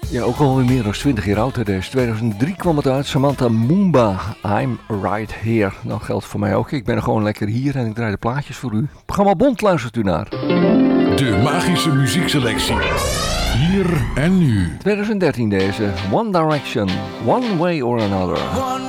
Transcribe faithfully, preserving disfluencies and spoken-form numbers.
Ja, ook alweer meer dan twintig jaar oud. Deze tweeduizend drie kwam het uit. Samantha Mumba, I'm Right Here. Dat geldt voor mij ook. Ik ben er gewoon lekker hier en ik draai de plaatjes voor u. Programma Bond luistert u naar. De magische muziekselectie. Hier en nu. tweeduizend dertien deze. One Direction, One Way or Another. One